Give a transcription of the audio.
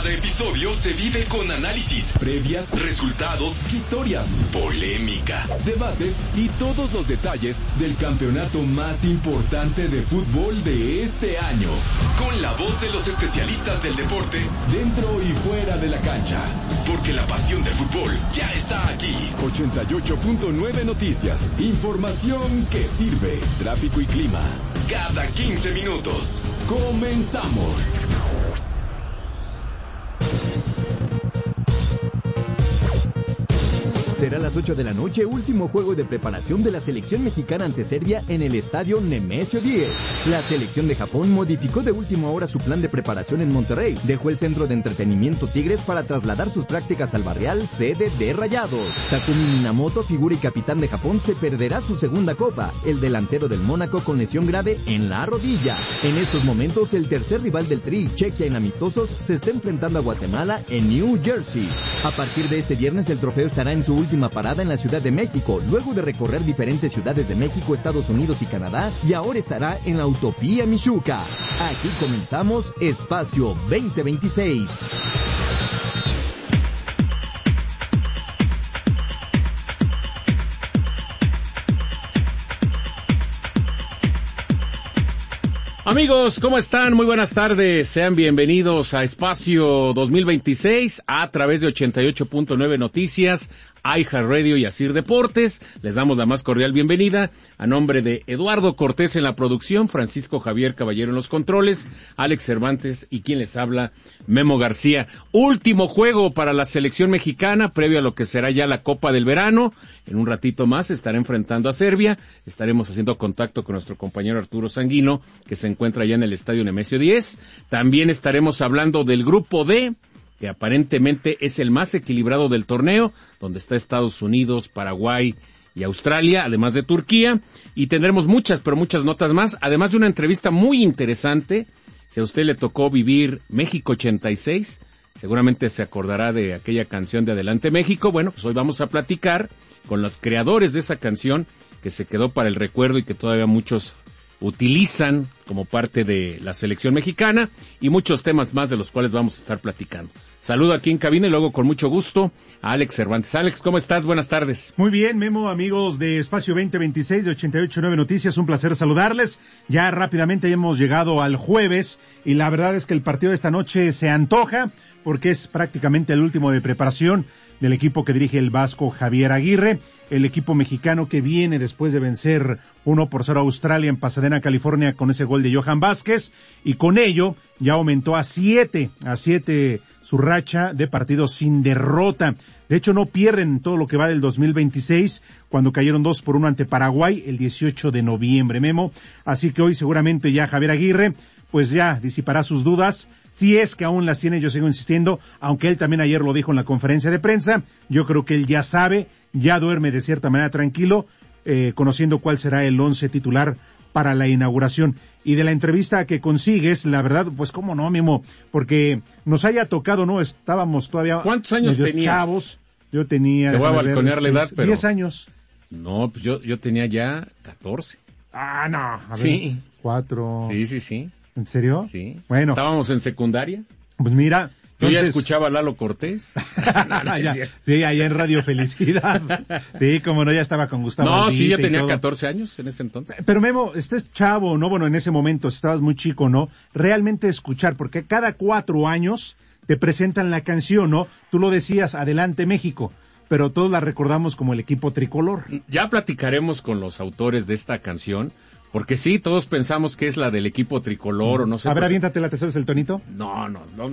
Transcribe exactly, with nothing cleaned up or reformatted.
Cada episodio se vive con análisis, previas, resultados, historias, polémica, debates y todos los detalles del campeonato más importante de fútbol de este año. Con la voz de los especialistas del deporte, dentro y fuera de la cancha. Porque la pasión del fútbol ya está aquí. ochenta y ocho punto nueve Noticias. Información que sirve. Tráfico y clima. Cada quince minutos. Comenzamos. Será a las ocho de la noche, último juego de preparación de la selección mexicana ante Serbia en el estadio Nemesio diez. La selección de Japón modificó de última hora su plan de preparación en Monterrey. Dejó el centro de entretenimiento Tigres para trasladar sus prácticas al barrial, sede de Rayados. Takumi Minamoto, figura y capitán de Japón, se perderá su segunda copa. El delantero del Mónaco con lesión grave en la rodilla. En estos momentos, el tercer rival del Tri, Chequia en amistosos, se está enfrentando a Guatemala en New Jersey. A partir de este viernes, el trofeo estará en su última parada en la Ciudad de México, luego de recorrer diferentes ciudades de México, Estados Unidos y Canadá, y ahora estará en la Utopía Michuca. Aquí comenzamos Espacio veinte veintiséis. Amigos, ¿cómo están? Muy buenas tardes. Sean bienvenidos a Espacio dos mil veintiséis a través de ochenta y ocho punto nueve Noticias, iHeartRadio y Asir Deportes. Les damos la más cordial bienvenida a nombre de Eduardo Cortés en la producción, Francisco Javier Caballero en los controles, Alex Cervantes y quien les habla, Memo García. Último juego para la selección mexicana previo a lo que será ya la Copa del Verano. En un ratito más se estará enfrentando a Serbia. Estaremos haciendo contacto con nuestro compañero Arturo Sanguino, que se encuentra ya en el estadio Nemesio diez. También estaremos hablando del grupo D, que aparentemente es el más equilibrado del torneo, donde está Estados Unidos, Paraguay y Australia, además de Turquía, y tendremos muchas, pero muchas notas más, además de una entrevista muy interesante. Si a usted le tocó vivir México ochenta y seis, seguramente se acordará de aquella canción de Adelante México. Bueno, pues hoy vamos a platicar con los creadores de esa canción, que se quedó para el recuerdo y que todavía muchos utilizan como parte de la selección mexicana, y muchos temas más de los cuales vamos a estar platicando. Saludo aquí en cabina y luego con mucho gusto a Alex Cervantes. Alex, ¿cómo estás? Buenas tardes. Muy bien, Memo, amigos de Espacio veinte veintiséis de ochenta y ocho punto nueve Noticias, un placer saludarles. Ya rápidamente hemos llegado al jueves y la verdad es que el partido de esta noche se antoja porque es prácticamente el último de preparación del equipo que dirige el vasco Javier Aguirre, el equipo mexicano que viene después de vencer uno por cero a Australia en Pasadena, California, con ese gol de Johan Vázquez, y con ello ya aumentó a siete, a siete su racha de partidos sin derrota. De hecho, no pierden todo lo que va del dos mil veintiséis, cuando cayeron dos por uno ante Paraguay el dieciocho de noviembre, Memo. Así que hoy seguramente ya Javier Aguirre, pues ya disipará sus dudas. Si es que aún las tiene, yo sigo insistiendo, aunque él también ayer lo dijo en la conferencia de prensa, yo creo que él ya sabe, ya duerme de cierta manera tranquilo, eh, conociendo cuál será el once titular para la inauguración. Y de la entrevista que consigues, la verdad, pues cómo no, Memo, porque nos haya tocado, ¿no? Estábamos todavía... ¿Cuántos años tenías? Chavos. Yo tenía... Te voy a balconear la edad, pero... diez años. No, pues yo, yo tenía ya catorce. Ah, no. A ver, sí. Cuatro... Sí, sí, sí. ¿En serio? Sí. Bueno. Estábamos en secundaria. Pues mira... Yo entonces... ya escuchaba a Lalo Cortés. no, no, ya, sí, allá en Radio Felicidad. Sí, como no, ya estaba con Gustavo. No, Aldite sí, ya tenía todo. catorce años en ese entonces. Pero Memo, estés chavo, ¿no? Bueno, en ese momento estabas muy chico, ¿no? Realmente escuchar, porque cada cuatro años te presentan la canción, ¿no? Tú lo decías, Adelante México, pero todos la recordamos como el equipo tricolor. Ya platicaremos con los autores de esta canción, porque sí, todos pensamos que es la del equipo tricolor, o no sé. A ver, pues... aviéntate la, ¿te sabes el tonito? No, no, no.